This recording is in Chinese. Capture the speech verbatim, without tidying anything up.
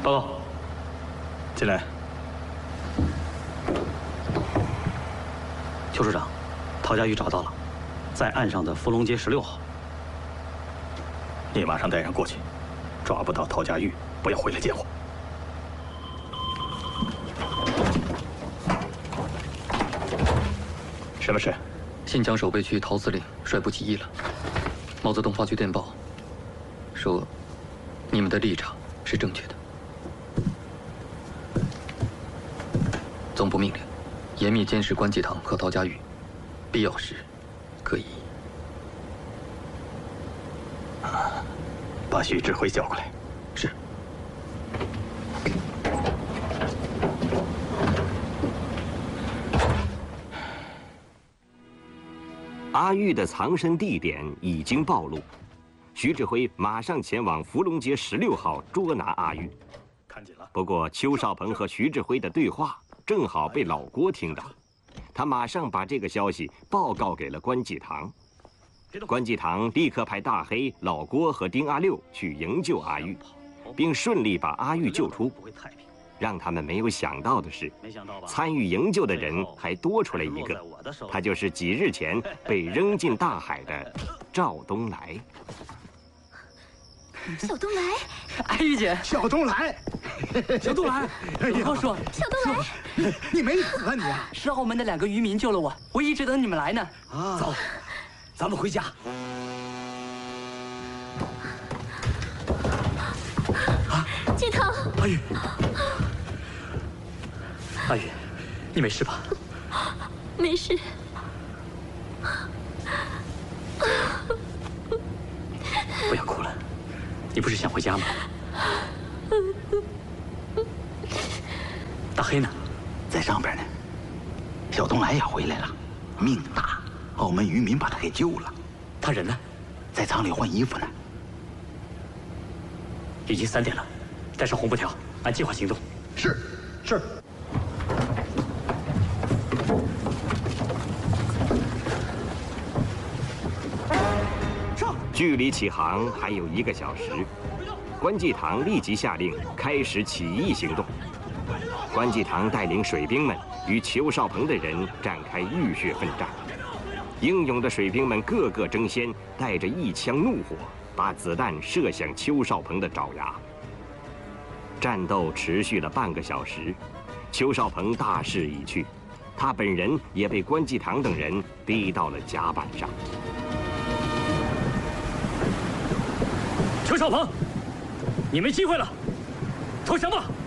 报告，进来。邱处长，陶家峪找到了，在岸上的芙蓉街十六号。你马上带人过去，抓不到陶家峪，不要回来见我。 什么事？ 新疆守备区陶司令率部起义了。毛泽东发去电报，说你们的立场是正确的。总部命令，严密监视关继堂和陶家峪，必要时可以。 啊，把徐志辉叫过来。 是。 阿玉的藏身地点已经暴露，徐志辉马上前往芙蓉街十六号捉拿阿玉。 看紧了。不过邱少鹏和徐志辉的对话正好被老郭听到，他马上把这个消息报告给了关继堂。关继堂立刻派大黑、老郭和丁阿六去营救阿玉，并顺利把阿玉救出。 让他们没有想到的是，参与营救的人还多出来一个，他就是几日前被扔进大海的赵东来。 小东来， 阿玉姐， 小东来， 小东来，好好说， 小东来， 你你没死啊你啊！ 是澳门的两个渔民救了我，我一直等你们来呢。 啊， 走，咱们回家。 啊，继堂， 阿玉。 阿玉，你没事吧？ 没事。 不要哭了，你不是想回家吗？大黑呢？ 在上边呢。小东来也回来了，命大，澳门渔民把他给救了。 他人呢？ 在厂里换衣服呢。 已经三点了，带上红布条，按计划行动。 是， 是。 距离起航还有一个小时，关继堂立即下令开始起义行动。关继堂带领水兵们与邱少鹏的人展开浴血奋战，英勇的水兵们个个争先，带着一腔怒火，把子弹射向邱少鹏的爪牙。战斗持续了半个小时，邱少鹏大势已去，他本人也被关继堂等人逼到了甲板上。 邱少鹏，你没机会了，投降吧！